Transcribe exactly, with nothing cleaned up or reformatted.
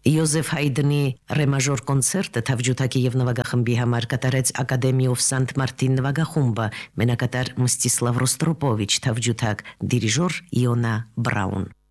Յոզեֆ Հայդնի ռեմաժոր կոնցերտը թավջութակի եւ նվագախմբի համար կատարեց Ակադեմիով Սանտ Մարտին նվագախումբը, մենակատար Մստիսլավ Ռոստրոպովիչ թավջութակ, դիրիժոր Իոնա Բրաուն։